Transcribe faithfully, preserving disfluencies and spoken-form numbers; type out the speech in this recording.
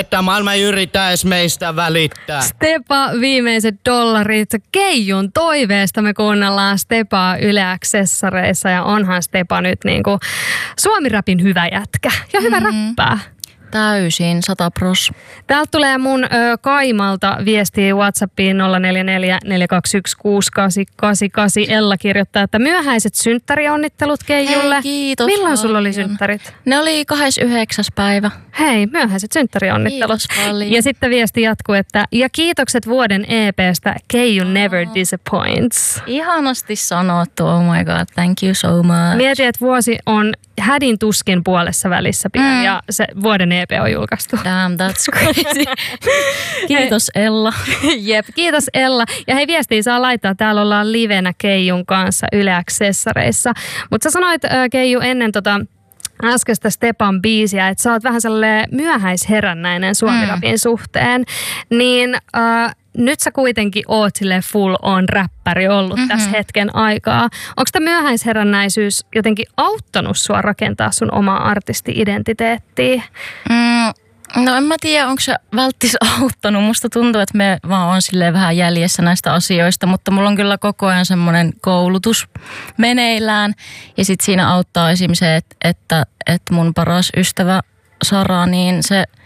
että maailma ei yrittäisi meistä välittää. Stepa, viimeiset dollarit. Keijun toiveesta me kuunnellaan Stepaa Yle Accessareissa ja onhan Stepa nyt niinku Suomi-rapin hyvä jätkä ja hyvä mm-hmm. räppää. Täysin, sata pros. Täältä tulee mun ö, Kaimalta viestiä WhatsAppiin nolla neljä neljä neljä kaksi yksi kuusi kahdeksan kahdeksan kahdeksan. Ella kirjoittaa, että myöhäiset synttärionnittelut Keijulle. Hei, kiitos. Milloin paljon. Sulla oli synttärit? Ne oli kahdeskymmenesyhdeksäs päivä. Hei, myöhäiset synttärionnittelut. Kiitos paljon. Ja sitten viesti jatkuu, että ja kiitokset vuoden E P:stä Keiju Never Disappoints. Ihanasti sanottu, oh my god, thank you so much. Mietin, että vuosi on hädin tuskin puolessa välissä pian mm. ja se vuoden E P on julkaistu. Damn, that's crazy. Kiitos Ella. Jep, kiitos Ella. Ja hei, viestiä saa laittaa. Täällä ollaan livenä Keijun kanssa Yle Accessareissa. Mutta sä sanoit, Keiju, ennen tota äskeistä Stepan biisiä, että sä oot vähän sellainen myöhäisherännäinen suomirapin mm. suhteen. Niin äh, nyt sä kuitenkin oot silleen full on räppäri ollut mm-hmm. tässä hetken aikaa. Onko tämä myöhäisherännäisyys jotenkin auttanut sua rakentaa sun omaa artisti-identiteettiä? Mm. No en mä tiedä, onko se välttis auttanut. Musta tuntuu, että me vaan on silleen vähän jäljessä näistä asioista, mutta mulla on kyllä koko ajan semmoinen koulutus meneillään. Ja sit siinä auttaa esimerkiksi se, että, että, että mun paras ystävä Sara, niin se